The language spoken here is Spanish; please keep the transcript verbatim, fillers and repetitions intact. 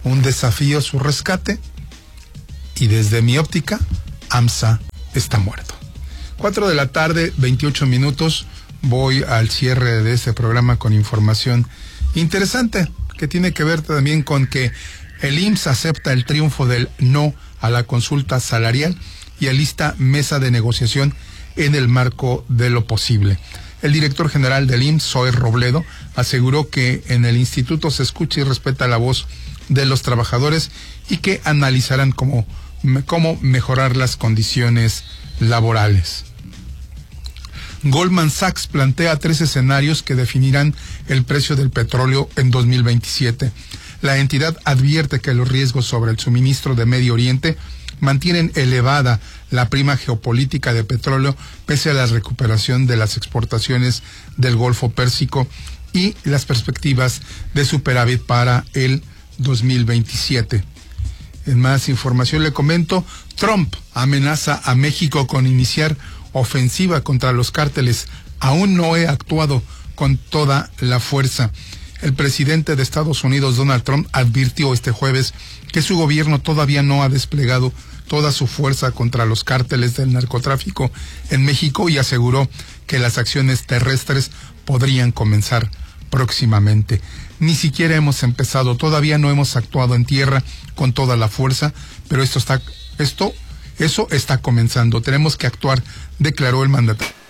un desafío su rescate y desde mi óptica, AMSA está muerto. Cuatro de la tarde, veintiocho minutos, voy al cierre de este programa con información interesante que tiene que ver también con que el I M S S acepta el triunfo del no a la consulta salarial y alista mesa de negociación en el marco de lo posible. El director general del I M S S, Zoe Robledo, aseguró que en el instituto se escucha y respeta la voz de los trabajadores y que analizarán cómo, cómo mejorar las condiciones laborales. Goldman Sachs plantea tres escenarios que definirán el precio del petróleo en dos mil veintisiete. La entidad advierte que los riesgos sobre el suministro de Medio Oriente mantienen elevada la prima geopolítica de petróleo pese a la recuperación de las exportaciones del Golfo Pérsico y las perspectivas de superávit para el dos mil veintisiete. En más información le comento, Trump amenaza a México con iniciar ofensiva contra los cárteles. Aún no he actuado con toda la fuerza. El presidente de Estados Unidos, Donald Trump, advirtió este jueves que su gobierno todavía no ha desplegado toda su fuerza contra los cárteles del narcotráfico en México y aseguró que las acciones terrestres podrían comenzar próximamente. Ni siquiera hemos empezado, todavía no hemos actuado en tierra con toda la fuerza, pero esto está, esto, eso está comenzando. Tenemos que actuar, declaró el mandatario.